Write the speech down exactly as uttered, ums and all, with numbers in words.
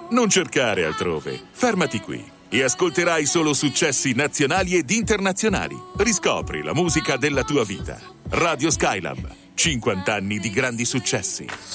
Non cercare altrove. Fermati qui e ascolterai solo successi nazionali ed internazionali. Riscopri la musica della tua vita. Radio Skylab. cinquanta anni di grandi successi.